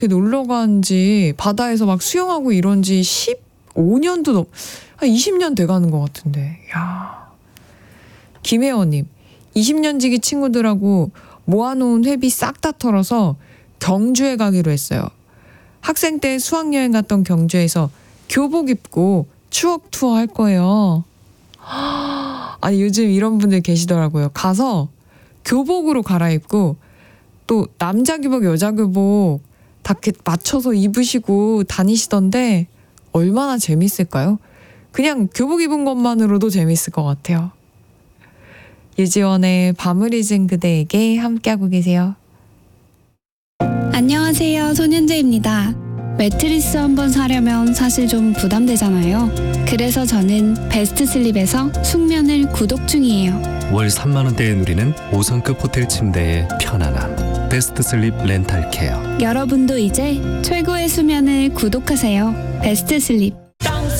놀러 간 지 바다에서 막 수영하고 이런 지 15년도 한 20년 돼가는 것 같은데. 야. 김혜원님, 20년 지기 친구들하고 모아놓은 회비 싹 다 털어서 경주에 가기로 했어요. 학생 때 수학여행 갔던 경주에서 교복 입고 추억 투어 할 거예요. 아니 요즘 이런 분들 계시더라고요. 가서 교복으로 갈아입고 또 남자 교복 여자 교복 다 이렇게 맞춰서 입으시고 다니시던데 얼마나 재밌을까요? 그냥 교복 입은 것만으로도 재밌을 것 같아요. 유지원의 밤을 잊은 그대에게 함께하고 계세요. 안녕하세요, 손현재입니다. 매트리스 한번 사려면 사실 좀 부담되잖아요. 그래서 저는 베스트 슬립에서 숙면을 구독 중이에요. 월 3만 원대에 누리는 5성급 호텔 침대의 편안함. 베스트 슬립 렌탈 케어. 여러분도 이제 최고의 수면을 구독하세요. 베스트 슬립.